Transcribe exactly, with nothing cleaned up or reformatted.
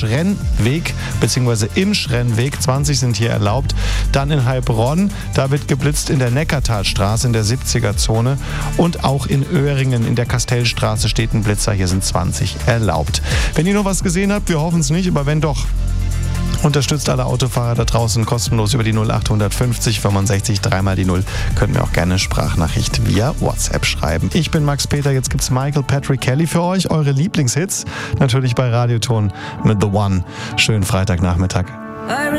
Schrennweg bzw. im Schrennweg. zwanzig sind hier erlaubt. Dann in Heilbronn, da wird geblitzt in der Neckartalstraße in der siebziger-Zone. Und auch in Öhringen in der Kastellstraße steht ein Blitzer. Hier sind zwanzig erlaubt. Wenn ihr noch was gesehen habt, wir hoffen es nicht, aber wenn doch, unterstützt alle Autofahrer da draußen kostenlos über die null acht fünfzig fünfundsechzig dreimal die null. Könnt mir auch gerne eine Sprachnachricht via WhatsApp schreiben. Ich bin Max Peter, jetzt gibt's Michael Patrick Kelly für euch, eure Lieblingshits. Natürlich bei Radioton mit The One. Schönen Freitagnachmittag.